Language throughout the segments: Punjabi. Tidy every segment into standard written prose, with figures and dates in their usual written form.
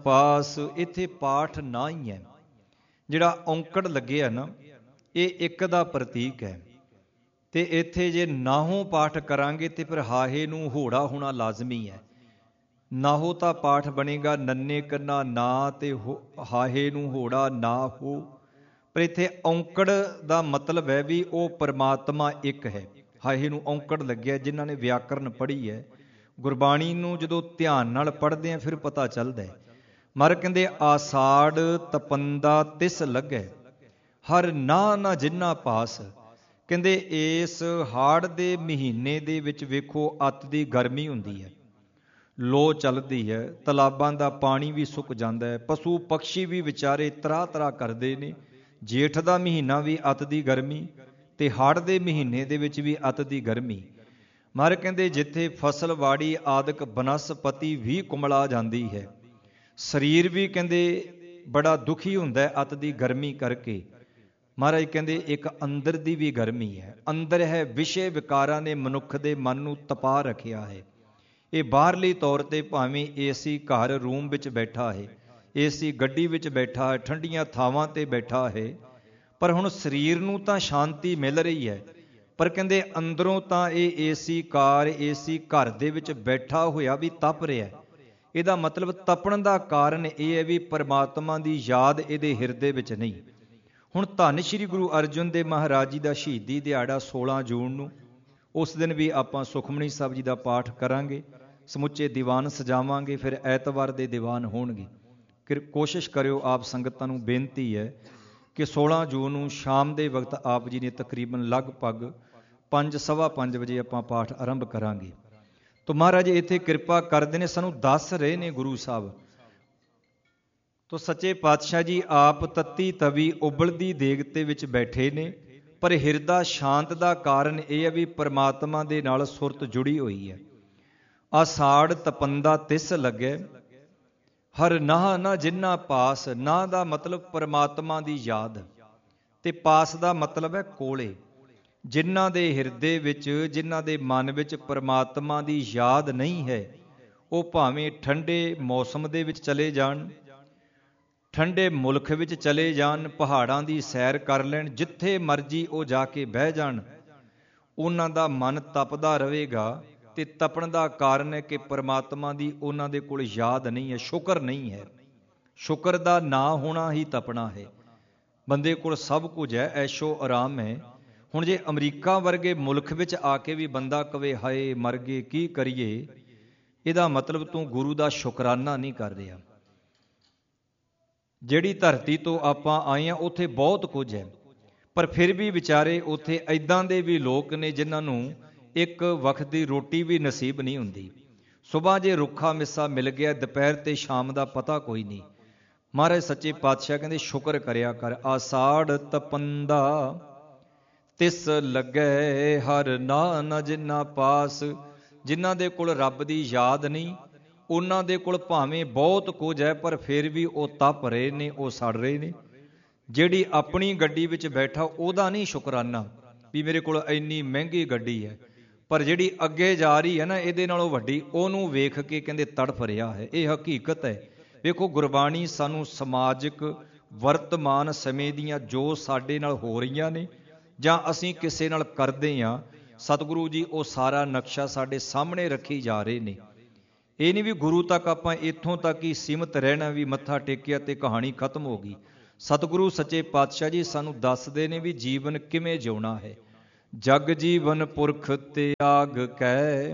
ਪਾਸ ਇੱਥੇ ਪਾਠ ਨਾ ਹੀ ਹੈ। ਜਿਹੜਾ ਔਂਕੜ ਲੱਗਿਆ ਨਾ ਇਹ ਇੱਕ ਦਾ ਪ੍ਰਤੀਕ ਹੈ। ਤੇ ਇੱਥੇ ਜੇ ਨਾਹੋਂ ਪਾਠ ਕਰਾਂਗੇ ਤੇ ਫਿਰ ਹਾਹੇ ਨੂੰ ਹੋੜਾ ਹੋਣਾ ਲਾਜ਼ਮੀ ਹੈ। ਨਾਹੋ ਤਾਂ ਪਾਠ ਬਣੇਗਾ ਨੰਨੇ ਕੰਨਾ ਨਾ ਤੇ ਹਾਹੇ ਨੂੰ ਹੋੜਾ ਨਾ ਹੋ। ਪਰ ਇੱਥੇ ਔਂਕੜ ਦਾ ਮਤਲਬ ਹੈ ਵੀ ਉਹ ਪਰਮਾਤਮਾ ਇੱਕ ਹੈ। ਹਾਹੇ ਨੂੰ ਔਂਕੜ ਲੱਗਿਆ। ਜਿਨ੍ਹਾਂ ਨੇ ਵਿਆਕਰਨ ਪੜ੍ਹੀ ਹੈ, ਗੁਰਬਾਣੀ ਨੂੰ ਜਦੋਂ ਧਿਆਨ ਨਾਲ ਪੜ੍ਹਦੇ ਆ ਫਿਰ ਪਤਾ ਚੱਲਦਾ ਹੈ। ਮਰ ਕਹਿੰਦੇ ਆਸਾੜ ਤਪੰਦਾ ਤਿਸ ਲੱਗੈ ਹਰ ਨਾ ਨਾ ਜਿੰਨਾ ਪਾਸ। ਕਹਿੰਦੇ ਇਸ ਹਾੜ ਦੇ ਮਹੀਨੇ ਦੇ ਵਿੱਚ ਵੇਖੋ ਅੱਤ ਦੀ ਗਰਮੀ ਹੁੰਦੀ ਹੈ, ਲੋ ਚੱਲਦੀ ਹੈ, ਤਲਾਬਾਂ ਦਾ ਪਾਣੀ ਵੀ ਸੁੱਕ ਜਾਂਦਾ ਹੈ, ਪਸ਼ੂ ਪਕਸ਼ੀ ਵੀ ਵਿਚਾਰੇ ਤਰਾ ਤਰਾ ਕਰਦੇ ਨੇ। ਜੇਠ ਦਾ ਮਹੀਨਾ ਵੀ ਅੱਤ ਦੀ ਗਰਮੀ ਤੇ ਹਾੜ ਦੇ ਮਹੀਨੇ ਦੇ ਵਿੱਚ ਵੀ ਅੱਤ ਦੀ ਗਰਮੀ। ਮਰ ਕਹਿੰਦੇ ਜਿੱਥੇ ਫਸਲ ਵਾੜੀ ਆਦਿਕ ਬਨਸਪਤੀ ਵੀ ਕੁਮਲਾ ਜਾਂਦੀ ਹੈ, ਸਰੀਰ ਵੀ ਕਹਿੰਦੇ ਬੜਾ ਦੁਖੀ ਹੁੰਦਾ ਹੈ ਅੱਤ ਦੀ ਗਰਮੀ ਕਰਕੇ। ਮਹਾਰਾਜ ਕਹਿੰਦੇ ਇੱਕ ਅੰਦਰ ਦੀ ਵੀ ਗਰਮੀ ਹੈ। ਅੰਦਰ ਹੈ ਵਿਸ਼ੇ ਵਿਕਾਰਾਂ ਨੇ ਮਨੁੱਖ ਦੇ ਮਨ ਨੂੰ ਤਪਾ ਰੱਖਿਆ ਹੈ। ਇਹ ਬਾਹਰਲੀ ਤੌਰ ਤੇ ਭਾਵੇਂ ਏਸੀ ਘਰ ਰੂਮ ਵਿੱਚ ਬੈਠਾ ਹੈ, ਏਸੀ ਗੱਡੀ ਵਿੱਚ ਬੈਠਾ ਹੈ, ਠੰਡੀਆਂ ਥਾਵਾਂ ਤੇ ਬੈਠਾ ਹੈ, ਪਰ ਹੁਣ ਸਰੀਰ ਨੂੰ ਤਾਂ ਸ਼ਾਂਤੀ ਮਿਲ ਰਹੀ ਹੈ। ਪਰ ਕਹਿੰਦੇ ਅੰਦਰੋਂ ਤਾਂ ਇਹ ਏਸੀ ਕਾਰ ਏਸੀ ਘਰ ਦੇ ਵਿੱਚ ਬੈਠਾ ਹੋਇਆ ਵੀ ਤਪ ਰਿਹਾ। ਇਹਦਾ ਮਤਲਬ ਤਪਣ ਦਾ ਕਾਰਨ ਇਹ ਹੈ ਵੀ ਪਰਮਾਤਮਾ ਦੀ ਯਾਦ ਇਹਦੇ ਹਿਰਦੇ ਵਿੱਚ ਨਹੀਂ। ਹੁਣ ਧੰਨ ਸ਼੍ਰੀ ਗੁਰੂ ਅਰਜਨ ਦੇਵ ਮਹਾਰਾਜ ਜੀ ਦਾ ਸ਼ਹੀਦੀ ਦਿਹਾੜਾ 16 ਜੂਨ ਨੂੰ, ਉਸ ਦਿਨ ਵੀ ਆਪਾਂ ਸੁਖਮਨੀ ਸਾਹਿਬ ਜੀ ਦਾ ਪਾਠ ਕਰਾਂਗੇ, ਸਮੁੱਚੇ ਦੀਵਾਨ ਸਜਾਵਾਂਗੇ, ਫਿਰ ਐਤਵਾਰ ਦੇ ਦੀਵਾਨ ਹੋਣਗੇ। ਕੋਸ਼ਿਸ਼ ਕਰਿਓ, ਆਪ ਸੰਗਤਾਂ ਨੂੰ ਬੇਨਤੀ ਹੈ ਕਿ 16 ਜੂਨ ਨੂੰ ਸ਼ਾਮ ਦੇ ਵਕਤ ਆਪ ਜੀ ਨੇ ਤਕਰੀਬਨ ਲਗਭਗ 5 ਸਵਾ 5 ਵਜੇ ਆਪਾਂ ਪਾਠ ਆਰੰਭ ਕਰਾਂਗੇ। ਤੋ ਮਹਾਰਾਜ ਇੱਥੇ ਕਿਰਪਾ ਕਰਦੇ ਨੇ, ਸਾਨੂੰ ਦੱਸ ਰਹੇ ਨੇ ਗੁਰੂ ਸਾਹਿਬ। ਤੋ ਸੱਚੇ ਪਾਤਸ਼ਾਹ ਜੀ ਆਪ ਤੱਤੀ ਤਵੀ ਉਬਲਦੀ ਦੇਗ ਤੇ ਵਿੱਚ ਬੈਠੇ ਨੇ, ਪਰ ਹਿਰਦਾ ਸ਼ਾਂਤ ਦਾ ਕਾਰਨ ਇਹ ਹੈ ਵੀ ਪਰਮਾਤਮਾ ਦੇ ਨਾਲ ਸੁਰਤ ਜੁੜੀ ਹੋਈ ਹੈ। ਆਸਾੜ ਤਪੰਦਾ ਤਿਸ ਲੱਗੇ ਹਰ ਨਾਹ ਨਾ ਜਿੰਨਾ ਪਾਸ। ਨਾ ਦਾ ਮਤਲਬ ਪਰਮਾਤਮਾ ਦੀ ਯਾਦ, ਤੇ ਪਾਸ ਦਾ ਮਤਲਬ ਹੈ ਕੋਲੇ। ਜਿਨ੍ਹਾਂ ਦੇ ਹਿਰਦੇ ਵਿੱਚ, ਜਿਨ੍ਹਾਂ ਦੇ ਮਨ ਵਿੱਚ ਪਰਮਾਤਮਾ ਦੀ ਯਾਦ ਨਹੀਂ ਹੈ, ਉਹ ਭਾਵੇਂ ਠੰਡੇ ਮੌਸਮ ਦੇ ਵਿੱਚ ਚਲੇ ਜਾਣ, ਠੰਡੇ ਮੁਲਕ ਵਿੱਚ ਚਲੇ ਜਾਣ, ਪਹਾੜਾਂ ਦੀ ਸੈਰ ਕਰ ਲੈਣ, ਜਿੱਥੇ ਮਰਜ਼ੀ ਉਹ ਜਾ ਕੇ ਬਹਿ ਜਾਣ, ਉਹਨਾਂ ਦਾ ਮਨ ਤਪਦਾ ਰਹੇਗਾ। ਤੇ ਤਪਣ ਦਾ ਕਾਰਨ ਹੈ ਕਿ ਪਰਮਾਤਮਾ ਦੀ ਉਹਨਾਂ ਦੇ ਕੋਲ ਯਾਦ ਨਹੀਂ ਹੈ, ਸ਼ੁਕਰ ਨਹੀਂ ਹੈ। ਸ਼ੁਕਰ ਦਾ ਨਾ ਹੋਣਾ ਹੀ ਤਪਣਾ ਹੈ। ਬੰਦੇ ਕੋਲ ਸਭ ਕੁਝ ਹੈ, ਐਸ਼ੋ ਆਰਾਮ ਹੈ। ਹੁਣ ਜੇ ਅਮਰੀਕਾ ਵਰਗੇ ਮੁਲਕ ਵਿੱਚ ਆ ਕੇ ਵੀ ਬੰਦਾ ਕਵੇ ਹਾਏ ਮਰ ਗਏ ਕੀ ਕਰੀਏ, ਇਹਦਾ ਮਤਲਬ ਤੂੰ ਗੁਰੂ ਦਾ ਸ਼ੁਕਰਾਨਾ ਨਹੀਂ ਕਰ ਰਿਹਾ। ਜਿਹੜੀ ਧਰਤੀ ਤੋਂ ਆਪਾਂ ਆਏ ਹਾਂ ਉੱਥੇ ਬਹੁਤ ਕੁਝ ਹੈ, ਪਰ ਫਿਰ ਵੀ ਵਿਚਾਰੇ ਉੱਥੇ ਐਦਾਂ ਦੇ ਵੀ ਲੋਕ ਨੇ ਜਿਨ੍ਹਾਂ ਨੂੰ ਇੱਕ ਵਕਤ ਦੀ ਰੋਟੀ ਵੀ ਨਸੀਬ ਨਹੀਂ ਹੁੰਦੀ। ਸੁਬਾਹ ਜੇ ਰੁੱਖਾ ਮਿੱਸਾ ਮਿਲ ਗਿਆ, ਦੁਪਹਿਰ ਤੇ ਸ਼ਾਮ ਦਾ ਪਤਾ ਕੋਈ ਨਹੀਂ। ਮਹਾਰਾਜ ਸੱਚੇ ਪਾਤਸ਼ਾਹ ਕਹਿੰਦੇ ਸ਼ੁਕਰ ਕਰਿਆ ਕਰ। ਆਸਾੜ ਤਪੰਦਾ ਤਿਸ ਲੱਗੈ ਹਰ ਨਾ ਨਾ ਜਿੰਨਾ ਪਾਸ। ਜਿਨ੍ਹਾਂ ਦੇ ਕੋਲ ਰੱਬ ਦੀ ਯਾਦ ਨਹੀਂ, ਉਹਨਾਂ ਦੇ ਕੋਲ ਭਾਵੇਂ ਬਹੁਤ ਕੁਝ ਹੈ, ਪਰ ਫਿਰ ਵੀ ਉਹ ਤਪ ਰਹੇ ਨੇ, ਉਹ ਸੜ ਰਹੇ ਨੇ। ਜਿਹੜੀ ਆਪਣੀ ਗੱਡੀ ਵਿੱਚ ਬੈਠਾ ਉਹਦਾ ਨਹੀਂ ਸ਼ੁਕਰਾਨਾ ਵੀ ਮੇਰੇ ਕੋਲ ਇੰਨੀ ਮਹਿੰਗੀ ਗੱਡੀ ਹੈ, ਪਰ ਜਿਹੜੀ ਅੱਗੇ ਜਾ ਰਹੀ ਹੈ ਨਾ ਇਹਦੇ ਨਾਲੋਂ ਵੱਡੀ, ਉਹਨੂੰ ਵੇਖ ਕੇ ਕਹਿੰਦੇ ਤੜਫ ਰਿਹਾ ਹੈ। ਇਹ ਹਕੀਕਤ ਹੈ। ਵੇਖੋ ਗੁਰਬਾਣੀ ਸਾਨੂੰ ਸਮਾਜਿਕ ਵਰਤਮਾਨ ਸਮੇਂ ਦੀਆਂ ਜੋ ਸਾਡੇ ਨਾਲ ਹੋ ਰਹੀਆਂ ਨੇ ਜਾਂ ਅਸੀਂ ਕਿਸੇ ਨਾਲ ਕਰਦੇ ਹਾਂ, ਸਤਿਗੁਰੂ ਜੀ ਉਹ ਸਾਰਾ ਨਕਸ਼ਾ ਸਾਡੇ ਸਾਹਮਣੇ ਰੱਖੀ ਜਾ ਰਹੇ ਨੇ। ਇਹ ਨਹੀਂ ਵੀ ਗੁਰੂ ਤੱਕ ਆਪਾਂ ਇੱਥੋਂ ਤੱਕ ਹੀ ਸੀਮਤ ਰਹਿਣਾ ਵੀ ਮੱਥਾ ਟੇਕਿਆ ਤੇ ਕਹਾਣੀ ਖਤਮ ਹੋ ਗਈ। ਸਤਿਗੁਰੂ ਸੱਚੇ ਪਾਤਸ਼ਾਹ ਜੀ ਸਾਨੂੰ ਦੱਸਦੇ ਨੇ ਵੀ ਜੀਵਨ ਕਿਵੇਂ ਜਿਉਣਾ ਹੈ। ਜਗ ਜੀਵਨ ਪੁਰਖ ਤਿਆਗ ਕੈ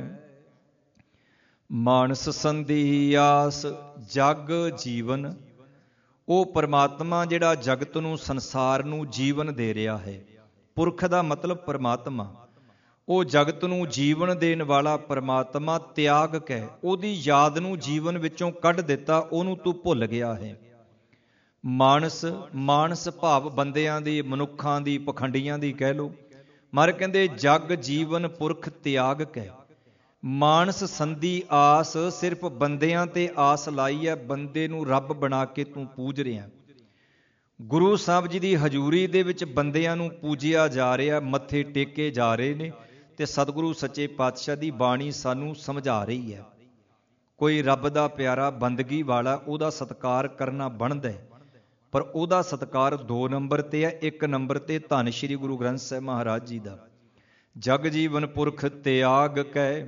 ਮਾਨਸ ਸੰਧੀ ਆਸ। ਜਗ ਜੀਵਨ, ਉਹ ਪਰਮਾਤਮਾ ਜਿਹੜਾ ਜਗਤ ਨੂੰ, ਸੰਸਾਰ ਨੂੰ ਜੀਵਨ ਦੇ ਰਿਹਾ ਹੈ। ਪੁਰਖ ਦਾ ਮਤਲਬ ਪਰਮਾਤਮਾ, ਉਹ ਜਗਤ ਨੂੰ ਜੀਵਨ ਦੇਣ ਵਾਲਾ ਪਰਮਾਤਮਾ ਤਿਆਗ ਕੇ ਉਹਦੀ ਯਾਦ ਨੂੰ ਜੀਵਨ ਵਿੱਚੋਂ ਕੱਢ ਦਿੱਤਾ, ਉਹਨੂੰ ਤੂੰ ਭੁੱਲ ਗਿਆ ਹੈ। ਮਾਨਸ, ਮਾਨਸ ਭਾਵ ਬੰਦਿਆਂ ਦੀ, ਮਨੁੱਖਾਂ ਦੀ, ਪਖੰਡੀਆਂ ਦੀ ਕਹਿ ਲਓ। ਮਰ ਕਹਿੰਦੇ ਜਗ ਜੀਵਨ ਪੁਰਖ ਤਿਆਗ ਕੇ ਮਾਨਸ ਸੰਧੀ ਆਸ। ਸਿਰਫ ਬੰਦਿਆਂ ਤੇ ਆਸ ਲਾਈ ਹੈ, ਬੰਦੇ ਨੂੰ ਰੱਬ ਬਣਾ ਕੇ ਤੂੰ ਪੂਜ ਰਿਹਾ। ਗੁਰੂ ਸਾਹਿਬ ਜੀ ਦੀ ਹਜ਼ੂਰੀ ਦੇ ਵਿੱਚ ਬੰਦਿਆਂ ਨੂੰ ਪੂਜਿਆ ਜਾ ਰਿਹਾ, ਮੱਥੇ ਟੇਕੇ ਜਾ ਰਹੇ ਨੇ। ਤੇ ਸਤਿਗੁਰੂ ਸੱਚੇ ਪਾਤਸ਼ਾਹ ਦੀ ਬਾਣੀ ਸਾਨੂੰ ਸਮਝਾ ਰਹੀ ਹੈ। ਕੋਈ ਰੱਬ ਦਾ ਪਿਆਰਾ ਬੰਦਗੀ ਵਾਲਾ, ਉਹਦਾ ਸਤਿਕਾਰ ਕਰਨਾ ਬਣਦਾ ਹੈ, ਪਰ ਉਹਦਾ ਸਤਿਕਾਰ 2 ਨੰਬਰ ਤੇ ਹੈ। 1 ਨੰਬਰ ਤੇ ਧੰਨ ਸ਼੍ਰੀ ਗੁਰੂ ਗ੍ਰੰਥ ਸਾਹਿਬ ਮਹਾਰਾਜ ਜੀ ਦਾ। ਜਗ ਜੀਵਨ ਪੁਰਖ ਤਿਆਗ ਕੈ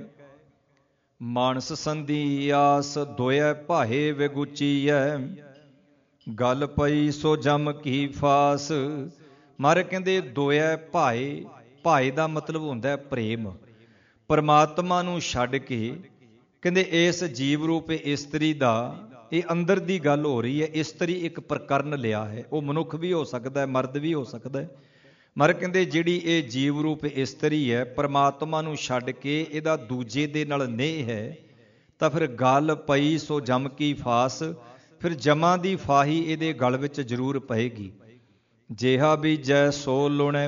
ਮਾਨਸ ਸੰਧੀ ਆਸ, ਦੋਇ ਭਾਏ ਵਿਗੁਚੀਐ ਗੱਲ ਪਈ ਸੋ ਜਮ ਕੀ ਫਾਸ। ਮਹਾਰਾਜ ਕਹਿੰਦੇ ਦੋਇ ਭਾਏ, ਭਾਏ ਦਾ ਮਤਲਬ ਹੁੰਦਾ ਪ੍ਰੇਮ। ਪਰਮਾਤਮਾ ਨੂੰ ਛੱਡ ਕੇ ਕਹਿੰਦੇ ਇਸ ਜੀਵ ਰੂਪ ਇਸਤਰੀ ਦਾ, ਇਹ ਅੰਦਰ ਦੀ ਗੱਲ ਹੋ ਰਹੀ ਹੈ। ਇਸਤਰੀ ਇੱਕ ਪ੍ਰਕਰਨ ਲਿਆ ਹੈ, ਉਹ ਮਨੁੱਖ ਵੀ ਹੋ ਸਕਦਾ ਹੈ, ਮਰਦ ਵੀ ਹੋ ਸਕਦਾ ਹੈ। ਮਰ ਕਹਿੰਦੇ ਜਿਹੜੀ ਇਹ ਜੀਵ ਰੂਪ ਇਸਤਰੀ ਹੈ, ਪਰਮਾਤਮਾ ਨੂੰ ਛੱਡ ਕੇ ਇਹਦਾ ਦੂਜੇ ਦੇ ਨਾਲ ਨੇਹ ਹੈ, ਤਾਂ ਫਿਰ ਗੱਲ ਪਈ ਸੋ ਜਮ ਕੀ ਫਾਸ, ਫਿਰ ਜਮਾਂ ਦੀ ਫਾਹੀ ਇਹਦੇ ਗਲ ਵਿੱਚ ਜ਼ਰੂਰ ਪਏਗੀ। ਜਿਹਾ ਬੀਜੈ ਸੋ ਲੁਣੈ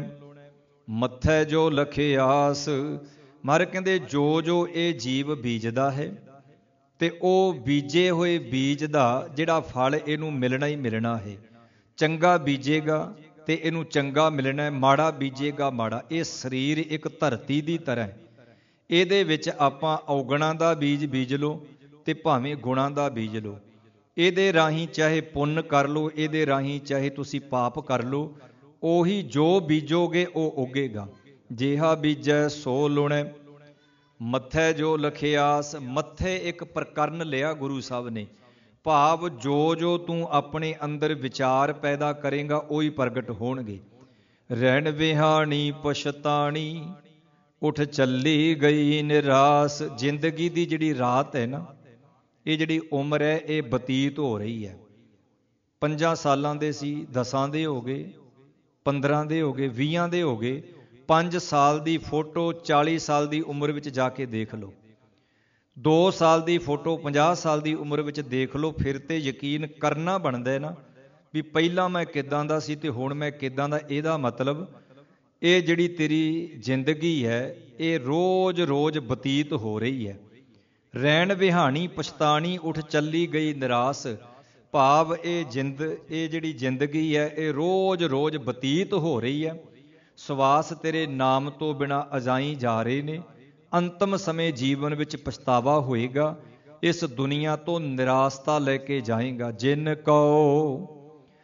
ਮੱਥੈ ਜੋ ਲਖੇ ਆਸ। ਮਰ ਕਹਿੰਦੇ ਜੋ ਜੋ ਇਹ ਜੀਵ ਬੀਜਦਾ ਹੈ, ਤੇ ਉਹ ਬੀਜੇ ਹੋਏ ਬੀਜ ਦਾ ਜਿਹੜਾ ਫਲ ਇਹਨੂੰ ਮਿਲਣਾ ਹੀ ਮਿਲਣਾ ਹੈ। ਚੰਗਾ ਬੀਜੇਗਾ ਤੇ ਇਹਨੂੰ ਚੰਗਾ ਮਿਲਣਾ, ਮਾੜਾ ਬੀਜੇਗਾ ਮਾੜਾ। ਇਹ ਸਰੀਰ ਇੱਕ ਧਰਤੀ ਦੀ ਤਰ੍ਹਾਂ ਹੈ, ਇਹਦੇ ਵਿੱਚ ਆਪਾਂ ਔਗਣਾਂ ਦਾ ਬੀਜ ਬੀਜ ਲਓ ਤੇ ਭਾਵੇਂ ਗੁਣਾਂ ਦਾ ਬੀਜ ਲਓ। ਇਹਦੇ ਰਾਹੀਂ ਚਾਹੇ ਪੁੰਨ ਕਰ ਲਓ, ਇਹਦੇ ਰਾਹੀਂ ਚਾਹੇ ਤੁਸੀਂ ਪਾਪ ਕਰ ਲਓ, ਉਹੀ ਜੋ ਬੀਜੋਗੇ ਉਹ ਉੱਗੇਗਾ। ਜਿਹਾ ਬੀਜੈ ਸੋ ਲੁਣੈ ਮੱਥੈ ਜੋ ਲਖਿਆਸ। ਮੱਥੇ ਇੱਕ ਪ੍ਰਕਰਨ ਲਿਆ ਗੁਰੂ ਸਾਹਿਬ ਨੇ, ਭਾਵ ਜੋ ਜੋ ਤੂੰ ਆਪਣੇ ਅੰਦਰ ਵਿਚਾਰ ਪੈਦਾ ਕਰੇਗਾ ਉਹੀ ਪ੍ਰਗਟ ਹੋਣਗੇ। ਰਹਿਣ ਵਿਹਾਣੀ ਪਛਤਾਣੀ ਉੱਠ ਚੱਲੀ ਗਈ ਨਿਰਾਸ। ਜ਼ਿੰਦਗੀ ਦੀ ਜਿਹੜੀ ਰਾਤ ਹੈ ਨਾ, ਇਹ ਜਿਹੜੀ ਉਮਰ ਹੈ, ਇਹ ਬਤੀਤ ਹੋ ਰਹੀ ਹੈ। 5 ਸਾਲਾਂ ਦੇ ਸੀ, 10 ਦੇ ਹੋ ਗਏ, 15 ਦੇ ਹੋ ਗਏ, 20 ਦੇ ਹੋ ਗਏ। 5 ਸਾਲ ਦੀ ਫੋਟੋ 40 ਸਾਲ ਦੀ ਉਮਰ ਵਿੱਚ ਜਾ ਕੇ ਦੇਖ ਲਓ, 2 ਸਾਲ ਦੀ ਫੋਟੋ 50 ਸਾਲ ਦੀ ਉਮਰ ਵਿੱਚ ਦੇਖ ਲਓ, ਫਿਰ ਤੇ ਯਕੀਨ ਕਰਨਾ ਬਣਦਾ ਨਾ ਵੀ ਪਹਿਲਾਂ ਮੈਂ ਕਿੱਦਾਂ ਦਾ ਸੀ ਤੇ ਹੁਣ ਮੈਂ ਕਿੱਦਾਂ ਦਾ। ਇਹਦਾ ਮਤਲਬ ਇਹ ਜਿਹੜੀ ਤੇਰੀ ਜ਼ਿੰਦਗੀ ਹੈ, ਇਹ ਰੋਜ਼-ਰੋਜ਼ ਬਤੀਤ ਹੋ ਰਹੀ ਹੈ। ਰਹਿਣ ਵਿਹਾਣੀ ਪਛਤਾਣੀ ਉੱਠ ਚੱਲੀ ਗਈ ਨਿਰਾਸ, ਭਾਵ ਇਹ ਜਿਹੜੀ ਜ਼ਿੰਦਗੀ ਹੈ, ਇਹ ਰੋਜ਼-ਰੋਜ਼ ਬਤੀਤ ਹੋ ਰਹੀ ਹੈ। ਸਵਾਸ ਤੇਰੇ ਨਾਮ ਤੋਂ ਬਿਨਾਂ ਅਜਾਈ ਜਾ ਰਹੇ ਨੇ। ਅੰਤਮ ਸਮੇਂ ਜੀਵਨ ਵਿੱਚ ਪਛਤਾਵਾ ਹੋਏਗਾ, ਇਸ ਦੁਨੀਆ ਤੋਂ ਨਿਰਾਸਤਾ ਲੈ ਕੇ ਜਾਏਗਾ। ਜਿਨ ਕਉ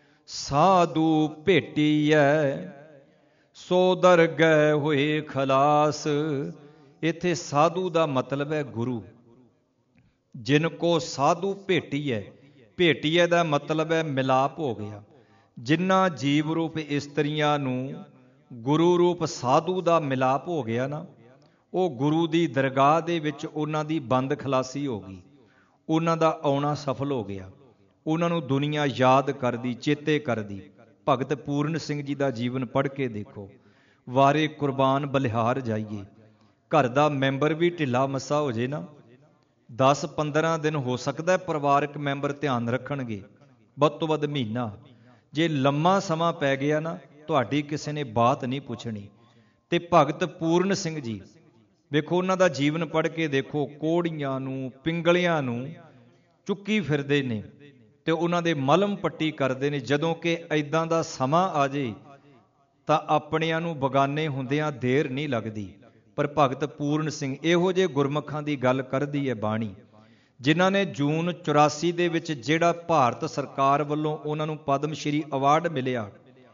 ਸਾਧੂ ਭੇਟੀਐ ਸੋ ਦਰ ਗਏ ਹੋਏ ਖਲਾਸ। ਇੱਥੇ ਸਾਧੂ ਦਾ ਮਤਲਬ ਹੈ ਗੁਰੂ। ਜਿਨ ਕੋ ਸਾਧੂ ਭੇਟੀਐ, ਭੇਟੀਐ ਦਾ ਮਤਲਬ ਹੈ ਮਿਲਾਪ ਹੋ ਗਿਆ। ਜਿਨ੍ਹਾਂ ਜੀਵ ਰੂਪ ਇਸਤਰੀਆਂ ਨੂੰ ਗੁਰੂ ਰੂਪ ਸਾਧੂ ਦਾ ਮਿਲਾਪ ਹੋ ਗਿਆ ਨਾ, ਉਹ ਗੁਰੂ ਦੀ ਦਰਗਾਹ ਦੇ ਵਿੱਚ ਉਹਨਾਂ ਦੀ ਬੰਦ ਖਲਾਸੀ ਹੋ ਗਈ, ਉਹਨਾਂ ਦਾ ਆਉਣਾ ਸਫਲ ਹੋ ਗਿਆ। ਉਹਨਾਂ ਨੂੰ ਦੁਨੀਆ ਯਾਦ ਕਰਦੀ, ਚੇਤੇ ਕਰਦੀ। ਭਗਤ ਪੂਰਨ ਸਿੰਘ ਜੀ ਦਾ ਜੀਵਨ ਪੜ੍ਹ ਕੇ ਦੇਖੋ, ਵਾਰੇ ਕੁਰਬਾਨ ਬਲਿਹਾਰ ਜਾਈਏ। ਘਰ ਦਾ ਮੈਂਬਰ ਵੀ ਢਿੱਲਾ ਮੱਸਾ ਹੋ ਜੇ ਨਾ, 10-15 ਦਿਨ ਹੋ ਸਕਦਾ ਪਰਿਵਾਰਕ ਮੈਂਬਰ ਧਿਆਨ ਰੱਖਣਗੇ, ਵੱਧ ਤੋਂ ਵੱਧ ਮਹੀਨਾ। ਜੇ ਲੰਮਾ ਸਮਾਂ ਪੈ ਗਿਆ ਨਾ, ਤੁਹਾਡੀ ਕਿਸੇ ਨੇ ਬਾਤ ਨਹੀਂ ਪੁੱਛਣੀ। ਤੇ ਭਗਤ ਪੂਰਨ ਸਿੰਘ ਜੀ ਵੇਖੋ, ਉਹਨਾਂ ਦਾ ਜੀਵਨ ਪੜ੍ਹ ਕੇ ਦੇਖੋ, ਕੋੜੀਆਂ ਨੂੰ, ਪਿੰਗਲੀਆਂ ਨੂੰ ਚੁੱਕੀ ਫਿਰਦੇ ਨੇ ਤੇ ਉਹਨਾਂ ਦੇ ਮਲਮ ਪੱਟੀ ਕਰਦੇ ਨੇ। ਜਦੋਂ ਕਿ ਐਦਾਂ ਦਾ ਸਮਾਂ ਆ ਜੇ ਤਾਂ ਆਪਣਿਆਂ ਨੂੰ ਬਗਾਨੇ ਹੁੰਦਿਆਂ ਦੇਰ ਨਹੀਂ ਲੱਗਦੀ। ਪਰ ਭਗਤ ਪੂਰਨ ਸਿੰਘ ਇਹੋ ਜਿਹੇ ਗੁਰਮੁਖਾਂ ਦੀ ਗੱਲ ਕਰਦੀ ਹੈ ਬਾਣੀ, ਜਿਨ੍ਹਾਂ ਨੇ ਜੂਨ 84 ਦੇ ਵਿੱਚ ਜਿਹੜਾ ਭਾਰਤ ਸਰਕਾਰ ਵੱਲੋਂ ਉਹਨਾਂ ਨੂੰ ਪਦਮ ਸ਼੍ਰੀ ਅਵਾਰਡ ਮਿਲਿਆ,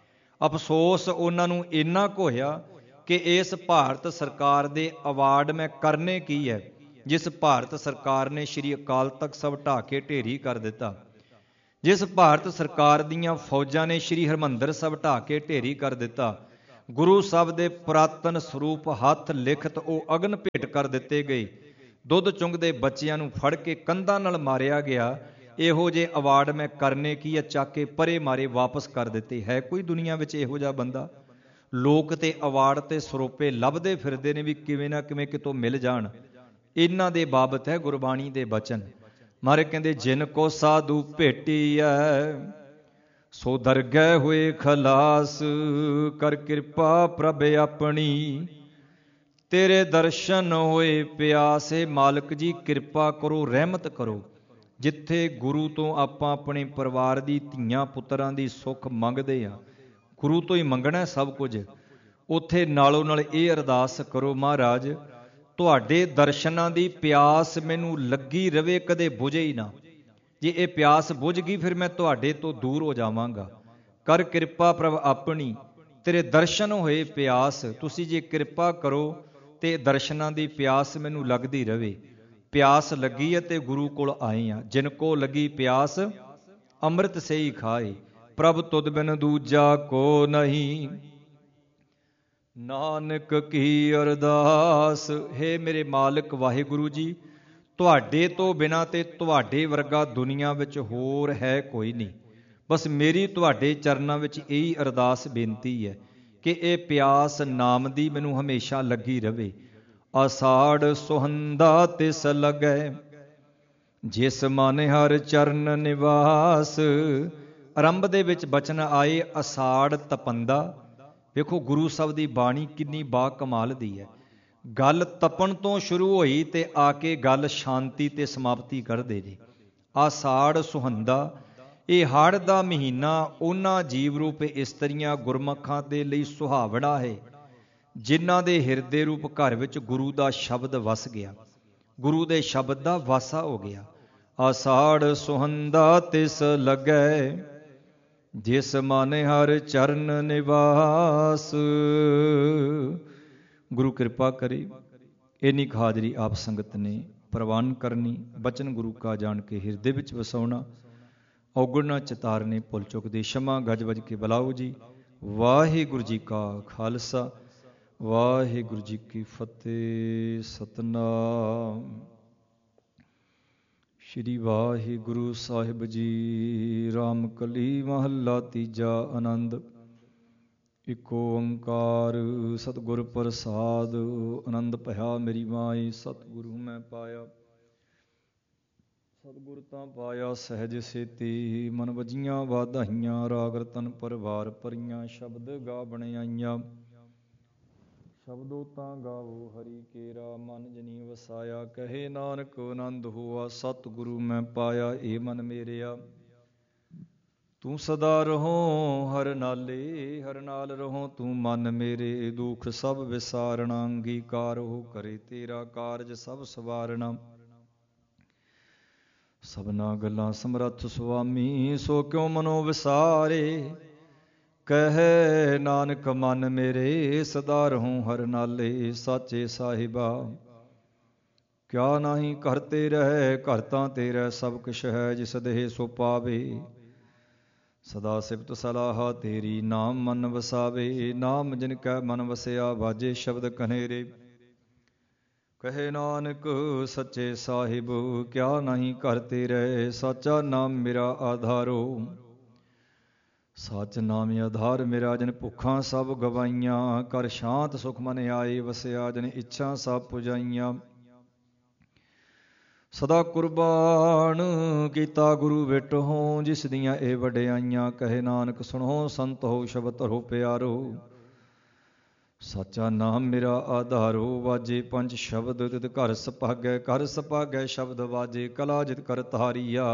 ਅਫਸੋਸ ਉਹਨਾਂ ਨੂੰ ਇੰਨਾ ਕੁ ਹੋਇਆ ਕਿ ਇਸ ਭਾਰਤ ਸਰਕਾਰ ਦੇ ਅਵਾਰਡ ਮੈਂ ਕਰਨੇ ਕੀ ਹੈ, ਜਿਸ ਭਾਰਤ ਸਰਕਾਰ ਨੇ ਸ਼੍ਰੀ ਅਕਾਲ ਤਖਤ ਸਾਹਿਬ ਢਾਹ ਕੇ ਢੇਰੀ ਕਰ ਦਿੱਤਾ, ਜਿਸ ਭਾਰਤ ਸਰਕਾਰ ਦੀਆਂ ਫੌਜਾਂ ਨੇ ਸ਼੍ਰੀ ਹਰਿਮੰਦਰ ਸਾਹਿਬ ਢਾਹ ਕੇ ਢੇਰੀ ਕਰ ਦਿੱਤਾ। ਗੁਰੂ ਸਾਹਿਬ ਦੇ ਪੁਰਾਤਨ ਸਰੂਪ ਹੱਥ ਲਿਖਤ ਉਹ ਅਗਨ ਭੇਟ ਕਰ ਦਿੱਤੇ ਗਏ। ਦੁੱਧ ਚੁੰਗਦੇ ਬੱਚਿਆਂ ਨੂੰ ਫੜ ਕੇ ਕੰਧਾਂ ਨਾਲ ਮਾਰਿਆ ਗਿਆ। ਇਹੋ ਜਿਹੇ ਅਵਾਰਡ ਮੈਂ ਕਰਨੇ ਕੀ ਹੈ, ਚੱਕ ਕੇ ਪਰੇ ਮਾਰੇ ਵਾਪਸ ਕਰ ਦਿੱਤੇ। ਹੈ ਕੋਈ ਦੁਨੀਆ ਵਿੱਚ ਇਹੋ ਜਿਹਾ ਬੰਦਾ? ਲੋਕ ਤੇ ਅਵਾਰਡ ਤੇ ਸਰੋਪੇ ਲੱਭਦੇ ਫਿਰਦੇ ਨੇ ਵੀ ਕਿਵੇਂ ਨਾ ਕਿਵੇਂ ਕਿਤੋਂ ਮਿਲ ਜਾਣ। ਇਹਨਾਂ ਦੇ ਬਾਬਤ ਹੈ ਗੁਰਬਾਣੀ ਦੇ ਬਚਨ। ਮਾਰੇ ਕਹਿੰਦੇ ਜਿਨ ਕੋ ਸਾਧੂ ਭੇਟੀਐ ਸੋ ਦਰ ਗਏ ਹੋਏ ਖਲਾਸ। ਕਰ ਕਿਰਪਾ ਪ੍ਰਭ ਆਪਣੀ ਤੇਰੇ ਦਰਸ਼ਨ ਹੋਏ ਪਿਆਸੇ। ਮਾਲਕ ਜੀ ਕਿਰਪਾ ਕਰੋ, ਰਹਿਮਤ ਕਰੋ। ਜਿੱਥੇ ਗੁਰੂ ਤੋਂ ਆਪਾਂ ਆਪਣੇ ਪਰਿਵਾਰ ਦੀ ਧੀਆਂ ਪੁੱਤਰਾਂ ਦੀ ਸੁੱਖ ਮੰਗਦੇ ਹਾਂ, ਗੁਰੂ ਤੋਂ ਹੀ ਮੰਗਣਾ ਸਭ ਕੁਝ, ਉੱਥੇ ਨਾਲੋਂ ਨਾਲ ਇਹ ਅਰਦਾਸ ਕਰੋ, ਮਹਾਰਾਜ ਤੁਹਾਡੇ ਦਰਸ਼ਨਾਂ ਦੀ ਪਿਆਸ ਮੈਨੂੰ ਲੱਗੀ ਰਵੇ, ਕਦੇ ਬੁਝੇ ਹੀ ਨਾ। ਜੇ ਇਹ ਪਿਆਸ ਬੁਝ ਗਈ ਫਿਰ ਮੈਂ ਤੁਹਾਡੇ ਤੋਂ ਦੂਰ ਹੋ ਜਾਵਾਂਗਾ। ਕਰ ਕਿਰਪਾ ਪ੍ਰਭ ਆਪਣੀ, ਤੇਰੇ ਦਰਸ਼ਨ ਹੋਏ ਪਿਆਸ। ਤੁਸੀਂ ਜੇ ਕਿਰਪਾ ਕਰੋ ਤੇ ਦਰਸ਼ਨਾਂ ਦੀ ਪਿਆਸ ਮੈਨੂੰ ਲੱਗਦੀ ਰਵੇ। ਪਿਆਸ ਲੱਗੀ ਹੈ ਤੇ ਗੁਰੂ ਕੋਲ ਆਏ ਆ। ਜਿਨ ਕੋ ਲੱਗੀ ਪਿਆਸ ਅੰਮ੍ਰਿਤ ਸਹੀ ਖਾਏ, ਪ੍ਰਭ ਤੁਧ ਬਿਨ ਦੂਜਾ ਕੋ ਨਹੀਂ, ਨਾਨਕ ਕੀ ਅਰਦਾਸ। ਹੇ ਮੇਰੇ ਮਾਲਕ ਵਾਹਿਗੁਰੂ ਜੀ, ਤੁਹਾਡੇ ਤੋਂ ਬਿਨਾਂ ਤੇ ਤੁਹਾਡੇ ਵਰਗਾ ਦੁਨੀਆ ਵਿੱਚ ਹੋਰ ਹੈ ਕੋਈ ਨਹੀਂ। ਬਸ ਮੇਰੀ ਤੁਹਾਡੇ ਚਰਨਾਂ ਵਿੱਚ ਇਹੀ ਅਰਦਾਸ ਬੇਨਤੀ ਹੈ ਕਿ ਇਹ ਪਿਆਸ ਨਾਮ ਦੀ ਮੈਨੂੰ ਹਮੇਸ਼ਾ ਲੱਗੀ ਰਵੇ। ਆਸਾੜ ਸੁਹੰਦਾ ਤਿਸ ਲੱਗੈ, ਜਿਸ ਮਨ ਹਰ ਚਰਨ ਨਿਵਾਸ। ਆਰੰਭ ਦੇ ਵਿੱਚ ਬਚਨ ਆਏ ਆਸਾੜ ਤਪੰਦਾ। ਵੇਖੋ ਗੁਰੂ ਸਾਹਿਬ ਦੀ ਬਾਣੀ ਕਿੰਨੀ ਬਾ ਕਮਾਲ ਦੀ ਹੈ। ਗੱਲ ਤਪਣ ਤੋਂ ਸ਼ੁਰੂ ਹੋਈ ਤੇ ਆ ਕੇ ਗੱਲ ਸ਼ਾਂਤੀ ਤੇ ਸਮਾਪਤੀ ਕਰਦੇ ਜੀ। ਆਸਾੜ ਸੁਹੰਦਾ, ਇਹ ਹੜ੍ਹ ਦਾ ਮਹੀਨਾ ਉਹਨਾਂ ਜੀਵ ਰੂਪ ਇਸਤਰੀਆਂ ਗੁਰਮੁਖਾਂ ਦੇ ਲਈ ਸੁਹਾਵਣਾ ਹੈ ਜਿਨ੍ਹਾਂ ਦੇ ਹਿਰਦੇ ਰੂਪ ਘਰ ਵਿੱਚ ਗੁਰੂ ਦਾ ਸ਼ਬਦ ਵਸ ਗਿਆ, ਗੁਰੂ ਦੇ ਸ਼ਬਦ ਦਾ ਵਾਸਾ ਹੋ ਗਿਆ। ਆਸਾੜ ਸੁਹੰਦਾ ਤਿਸ ਲੱਗੈ, ਜਿਸ ਮਨ ਹਰ ਚਰਨ ਨਿਵਾਸ। ਗੁਰੂ ਕਿਰਪਾ ਕਰੇ ਇੰਨੀ ਹਾਜ਼ਰੀ ਆਪ ਸੰਗਤ ਨੇ ਪ੍ਰਵਾਨ ਕਰਨੀ। ਬਚਨ ਗੁਰੂ ਕਾ ਜਾਣ ਕੇ ਹਿਰਦੇ ਵਿੱਚ ਵਸਾਉਣਾ। ਔਗਣ ਨਾ ਚਿਤਾਰਨੇ ਭੁੱਲ ਚੁੱਕ ਦੇ ਸ਼ਮਾ ਗੱਜ ਵੱਜ ਕੇ ਬੁਲਾਓ ਜੀ। ਵਾਹਿਗੁਰੂ ਜੀ ਕਾ ਖਾਲਸਾ, ਵਾਹਿਗੁਰੂ ਜੀ ਕੀ ਫਤਿਹ। ਸਤਨਾਮ ਸ਼੍ਰੀ ਵਾਹਿਗੁਰੂ ਸਾਹਿਬ ਜੀ। ਰਾਮ ਕਲੀ ਮਹੱਲਾ ਤੀਜਾ। ਆਨੰਦ ਇਕ ਓੰਕਾਰ ਸਤਿਗੁਰ ਪ੍ਰਸਾਦ। ਆਨੰਦ ਭਇਆ ਮੇਰੀ ਮਾਈ, ਸਤਿਗੁਰੂ ਮੈਂ ਪਾਇਆ। ਸਤਿਗੁਰ ਤਾਂ ਪਾਇਆ ਸਹਿਜ ਸੇਤੀ, ਮਨ ਵਜੀਆਂ ਵਾਧਾਈਆਂ। ਰਾਗ ਰਤਨ ਪਰਵਾਰ ਭਰੀਆਂ, ਸ਼ਬਦ ਗਾ ਬਣਾਈਆਂ। ਸ਼ਬਦੋ ਤਾਂ ਗਾਵੋ ਹਰੀ ਕੇਰਾ, ਮਨ ਜਨੀ ਵਸਾਇਆ। ਕਹੇ ਨਾਨਕ ਆਨੰਦ ਹੋਆ, ਸਤਿਗੁਰੂ ਮੈਂ ਪਾਇਆ। ਏ ਮਨ ਮੇਰਿਆ ਤੂੰ ਸਦਾ ਰਹੋ ਹਰ ਨਾਲੇ, ਹਰ ਨਾਲ ਰਹੋ ਤੂੰ ਮਨ ਮੇਰੇ। ਦੁਖ ਸਭ ਵਿਸਾਰਣਾ, ਅੰਗੀਕਾਰ ਹੋ ਕਰੇ ਤੇਰਾ ਕਾਰਜ ਸਭ ਸਵਾਰਣਾ। ਸਭਨਾ ਗੱਲਾਂ ਸਮਰੱਥ ਸੁਆਮੀ, ਸੋ ਕਿਉ ਮਨੋ ਵਿਸਾਰੇ। ਕਹਿ ਨਾਨਕ ਮਨ ਮੇਰੇ, ਸਦਾ ਰਹੂੰ ਹਰ ਨਾਲੇ। ਸਾਚੇ ਸਾਹਿਬਾ ਕਿਆ ਨਾਹੀਂ ਘਰ ਤੇ ਰਹਿ, ਘਰ ਤਾਂ ਤੇਰਾ ਸਭ ਕੁਛ ਹੈ। ਜਿਸ ਦੇਹ ਸੋ ਪਾਵੇ, ਸਦਾ ਸਿਫਤ ਸਲਾਹਾ ਤੇਰੀ। ਨਾਮ ਮਨ ਵਸਾਵੇ, ਨਾਮ ਜਿਨ ਕੈ ਮਨ ਵਸਿਆ। ਵਾਜੇ ਸ਼ਬਦ ਕਨੇਰੇ, ਕਹੇ ਨਾਨਕ ਸੱਚੇ ਸਾਹਿਬ ਕਿਆ ਨਾਹੀਂ ਘਰ ਤੇ ਰਹਿ। ਸਾਚਾ ਨਾਮ ਮੇਰਾ ਆਧਾਰੋ, ਸੱਚ ਨਾਮ ਆਧਾਰ ਮੇਰਾ। ਜਿਨ ਭੁੱਖਾਂ ਸਭ ਗਵਾਈਆਂ, ਕਰ ਸ਼ਾਂਤ ਸੁਖ ਮਨ ਆਏ ਵਸਿਆ। ਜਿਨ ਇੱਛਾ ਸਭ ਪੁਜਾਈਆਂ, ਸਦਾ ਕੁਰਬਾਨ ਕੀਤਾ ਗੁਰੂ ਵਿਟਹੁ। ਜਿਸ ਦੀਆਂ ਇਹ ਵਡਿਆਈਆਂ, ਕਹੇ ਨਾਨਕ ਸੁਣੋ ਸੰਤ ਹੋ। ਸ਼ਬਦ ਧਰੋ ਪਿਆਰੋ, ਸਾਚਾ ਨਾਮ ਮੇਰਾ ਆਧਾਰੋ। ਵਾਜੇ ਪੰਜ ਸ਼ਬਦ ਤਿਤ ਘਰ ਸੁਭਾਗੈ, ਘਰ ਸੁਭਾਗੈ ਸ਼ਬਦ ਵਾਜੇ। ਕਲਾ ਜਿਤ ਕਰ ਧਾਰੀਆ,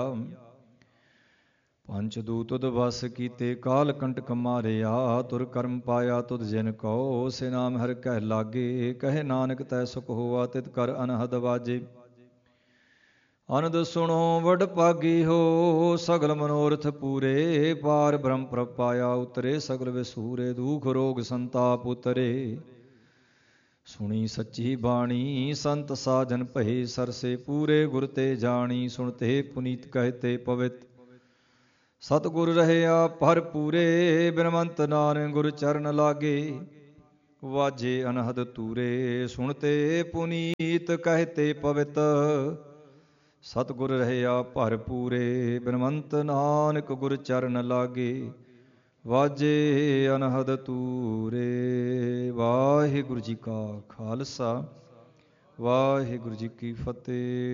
ਪੰਚ ਦੂਤ ਤੁਧ ਵਸ ਕੀਤੇ। ਕਾਲ ਕੰਟਕ ਮਾਰਿਆ, ਤੁਰ ਕਰਮ ਪਾਇਆ ਤੁਧ ਜਿਨ ਕਉ। ਸੇ ਨਾਮ ਹਰਿ ਕਹਿ ਲਾਗੇ, ਕਹੇ ਨਾਨਕ ਤੈ ਸੁਖ ਹੋਆ। ਤਿਤ ਕਰ ਅਨਹਦ ਵਾਜੇ, ਅਨੰਦ ਸੁਣੋ ਵਡ ਭਾਗੀ ਹੋ। ਸਗਲ ਮਨੋਰਥ ਪੂਰੇ, ਪਾਰ ਬ੍ਰਹਮ ਪ੍ਰਭ ਪਾਇਆ। ਉਤਰੇ ਸਗਲ ਵਿਸੂਰੇ, ਦੁਖ ਰੋਗ ਸੰਤਾਪ ਉਤਰੇ। ਸੁਣੀ ਸੱਚੀ ਬਾਣੀ, ਸੰਤ ਸਾਜਨ ਭਏ ਸਰਸੇ। ਪੂਰੇ ਗੁਰ ਤੇ ਜਾਣੀ, ਸੁਣਤੇ ਪੁਨੀਤ ਕਹਤੇ ਪਵਿੱਤ। ਸਤਿਗੁਰ ਰਹਿਆ ਭਰ ਪੂਰੇ, ਬਿਨਵੰਤ ਨਾਨਕ ਗੁਰ ਚਰਨ ਲਾਗੇ। ਵਾਜੇ ਅਨਹਦ ਤੂਰੇ, ਸੁਣਤੇ ਪੁਨੀਤ ਕਹਤੇ ਪਵਿੱਤ। ਸਤਿਗੁਰ ਰਹਿਆ ਭਰ ਪੂਰੇ, ਬਿਨਵੰਤ ਨਾਨਕ ਗੁਰ ਚਰਨ ਲਾਗੇ। ਵਾਜੇ ਅਨਹਦ ਤੂਰੇ। ਵਾਹਿਗੁਰੂ ਜੀ ਕਾ ਖਾਲਸਾ, ਵਾਹਿਗੁਰੂ ਜੀ ਕੀ ਫਤਿਹ।